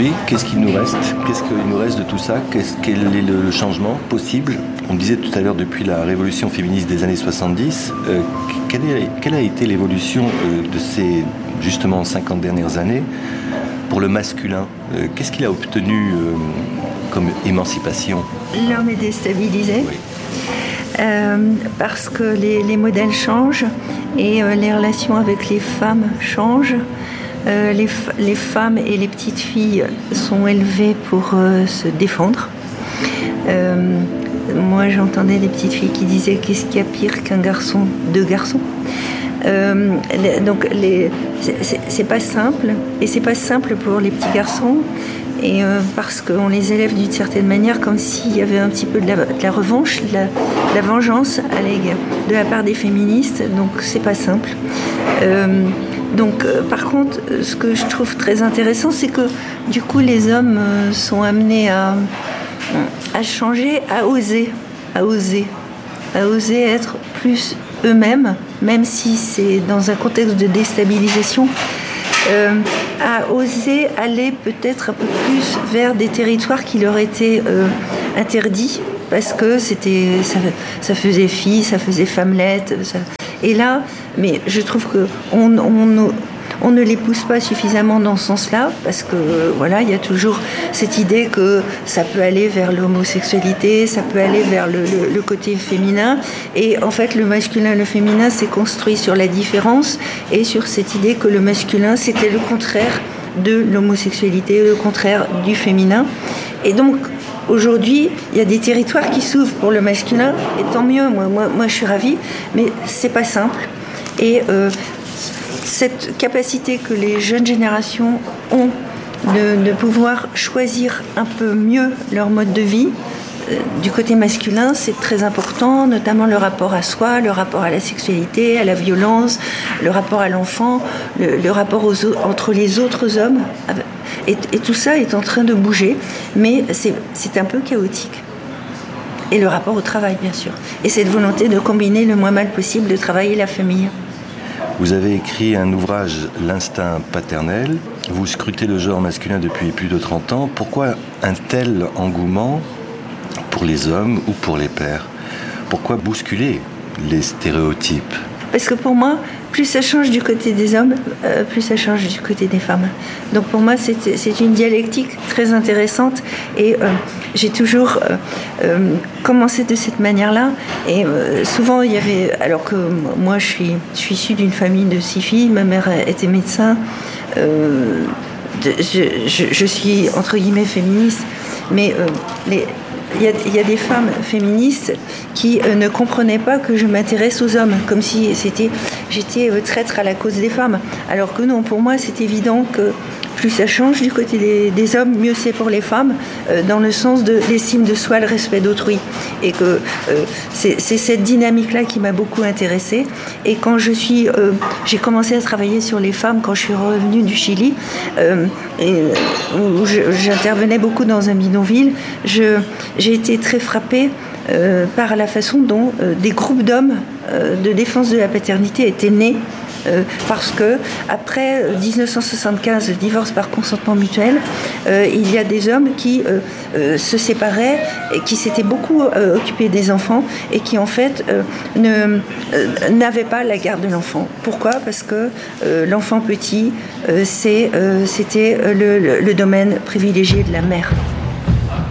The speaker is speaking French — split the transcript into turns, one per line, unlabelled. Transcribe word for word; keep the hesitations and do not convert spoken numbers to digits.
aujourd'hui, qu'est-ce qu'il nous reste ? Qu'est-ce qu'il nous reste de tout ça ? Qu'est-ce, quel est le changement possible ? On disait tout à l'heure, depuis la révolution féministe des années soixante-dix, euh, quelle, est, quelle a été l'évolution euh, de ces, justement, cinquante dernières années pour le masculin ? euh, Qu'est-ce qu'il a obtenu euh, comme émancipation ?
L'homme est déstabilisé.
Oui.
Euh, parce que les, les modèles changent et euh, les relations avec les femmes changent. Euh, les, les femmes et les petites filles sont élevées pour euh, se défendre. Euh, moi, j'entendais des petites filles qui disaient « qu'est-ce qu'il y a pire qu'un garçon, deux garçons ?» euh, les, Donc, les, c'est, c'est, c'est pas simple. Et c'est pas simple pour les petits garçons. Et euh, parce qu'on les élève d'une certaine manière comme s'il y avait un petit peu de la, de la revanche, de la, de la vengeance à l'égard de la part des féministes. Donc, c'est pas simple. Euh, Donc, euh, par contre, ce que je trouve très intéressant, c'est que du coup, les hommes euh, sont amenés à, à changer, à oser, à oser, à oser être plus eux-mêmes, même si c'est dans un contexte de déstabilisation, euh, à oser aller peut-être un peu plus vers des territoires qui leur étaient euh, interdits, parce que c'était, ça, ça faisait fille, ça faisait femmelette, ça... Et là, mais je trouve qu'on on, on ne les pousse pas suffisamment dans ce sens-là, parce que voilà, il y a toujours cette idée que ça peut aller vers l'homosexualité, ça peut aller vers le, le, le côté féminin. Et en fait, le masculin et le féminin s'est construit sur la différence et sur cette idée que le masculin, c'était le contraire de l'homosexualité, le contraire du féminin. Et donc, aujourd'hui, il y a des territoires qui s'ouvrent pour le masculin, et tant mieux, moi, moi, moi je suis ravie, mais c'est pas simple. Et euh, cette capacité que les jeunes générations ont de, de pouvoir choisir un peu mieux leur mode de vie, euh, du côté masculin, c'est très important, notamment le rapport à soi, le rapport à la sexualité, à la violence, le rapport à l'enfant, le, le rapport aux, entre les autres hommes. Et, et tout ça est en train de bouger, mais c'est, c'est un peu chaotique. Et le rapport au travail, bien sûr. Et cette volonté de combiner le moins mal possible le travail et la famille.
Vous avez écrit un ouvrage, L'instinct paternel. Vous scrutez le genre masculin depuis plus de trente ans. Pourquoi un tel engouement pour les hommes ou pour les pères ? Pourquoi bousculer les stéréotypes ?
Parce que pour moi, plus ça change du côté des hommes, euh, plus ça change du côté des femmes. Donc pour moi, c'est, c'est une dialectique très intéressante. Et euh, j'ai toujours euh, euh, commencé de cette manière-là. Et euh, souvent, il y avait... Alors que moi, je suis, je suis issue d'une famille de six filles. Ma mère était médecin. Euh, de, je, je, je suis, entre guillemets, féministe. Mais euh, les... Il y, a, il y a des femmes féministes qui euh, ne comprenaient pas que je m'intéresse aux hommes, comme si c'était, j'étais euh, traître à la cause des femmes. Alors que non, pour moi, c'est évident que plus ça change du côté des, des hommes, mieux c'est pour les femmes, euh, dans le sens de l'estime de soi, le respect d'autrui. Et que euh, c'est, c'est cette dynamique-là qui m'a beaucoup intéressée. Et quand je suis, euh, j'ai commencé à travailler sur les femmes quand je suis revenue du Chili, euh, et, où je, j'intervenais beaucoup dans un bidonville, je, j'ai été très frappée euh, par la façon dont euh, des groupes d'hommes euh, de défense de la paternité étaient nés. Euh, parce que après dix-neuf cent soixante-quinze, le divorce par consentement mutuel, euh, il y a des hommes qui euh, euh, se séparaient et qui s'étaient beaucoup euh, occupés des enfants et qui en fait euh, ne, euh, n'avaient pas la garde de l'enfant. Pourquoi ? Parce que euh, l'enfant petit, euh, c'est, euh, c'était le, le, le domaine privilégié de la mère.